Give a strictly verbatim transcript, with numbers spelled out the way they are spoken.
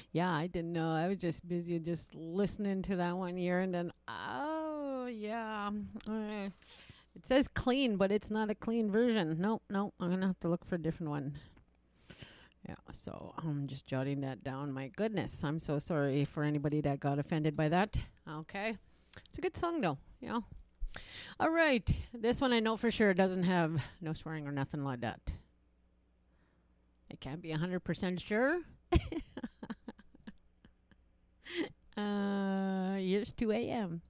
Yeah, I didn't know. I was just busy just listening to that one year and then, oh, yeah. Uh, it says clean, but it's not a clean version. No, no, I'm going to have to look for a different one. Yeah, so I'm just jotting that down. My goodness, I'm so sorry for anybody that got offended by that. Okay. It's a good song, though. Yeah. All right. This one I know for sure doesn't have no swearing or nothing like that. I can't be one hundred percent sure. uh, here's two a m